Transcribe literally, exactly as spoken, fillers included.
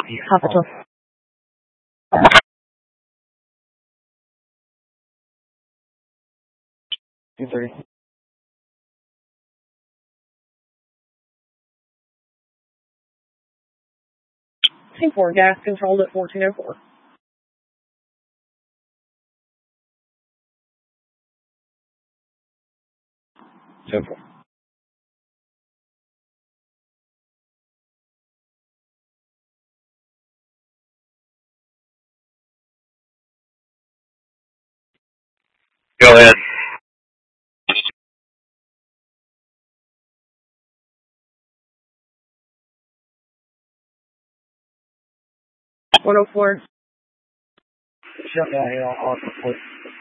Capital. two thirty. Team four, gas controlled at fourteen oh four. ten four. Go ahead. one oh four. Shut that hell off, please.